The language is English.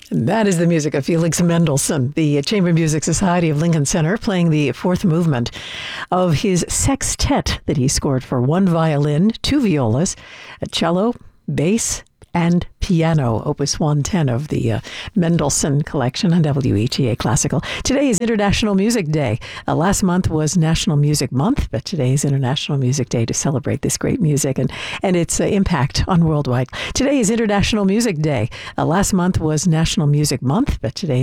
And that is the music of Felix Mendelssohn, the Chamber Music Society of Lincoln Center, playing the fourth movement of his sextet that he scored for one violin, two violas, a cello, bass, and piano, Opus 110 of the Mendelssohn collection on WETA Classical. Today is International Music Day. Last month was National Music Month, but today is International Music Day to celebrate this great music and its impact on worldwide. Today is International Music Day. Last month was National Music Month, but today